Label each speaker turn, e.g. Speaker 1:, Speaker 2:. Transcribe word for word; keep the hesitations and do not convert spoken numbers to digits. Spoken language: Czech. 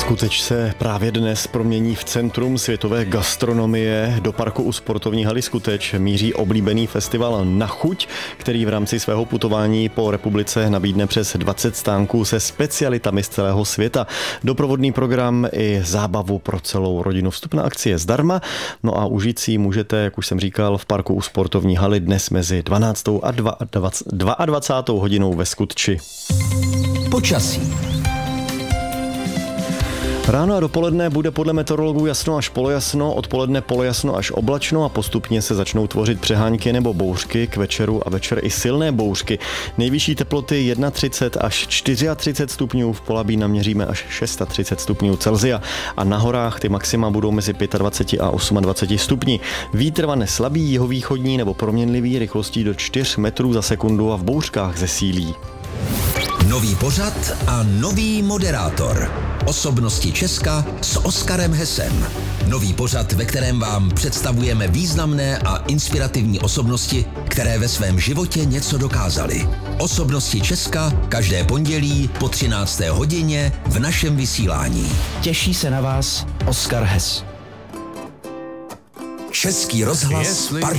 Speaker 1: Skuteč se právě dnes promění v centrum světové gastronomie. Do parku u sportovní haly Skuteč míří oblíbený festival Na chuť, který v rámci svého putování po republice nabídne přes dvacet stánků se specialitami z celého světa. Doprovodný program i zábavu pro celou rodinu. Vstup na akci je zdarma, no a užít si můžete, jak už jsem říkal, v parku u sportovní haly dnes mezi dvanáctou a dvacátou hodinou ve Skutči.
Speaker 2: Počasí.
Speaker 1: Ráno a dopoledne bude podle meteorologů jasno až polojasno, odpoledne polojasno až oblačno a postupně se začnou tvořit přehánky nebo bouřky, k večeru a večer i silné bouřky. Nejvyšší teploty třicet jedna až třicet čtyři stupňů, v Polabí naměříme až třicet šest stupňů Celsia a na horách ty maxima budou mezi dvacet pět a dvacet osm stupni. Vítr vane slabý, jihovýchodní nebo proměnlivý, rychlostí do čtyři metrů za sekundu a v bouřkách zesílí.
Speaker 2: Nový pořad a nový moderátor. Osobnosti Česka s Oskarem Hesem. Nový pořad, ve kterém vám představujeme významné a inspirativní osobnosti, které ve svém životě něco dokázaly. Osobnosti Česka každé pondělí po třinácté hodině v našem vysílání.
Speaker 3: Těší se na vás Oskar Hes.
Speaker 2: Český rozhlas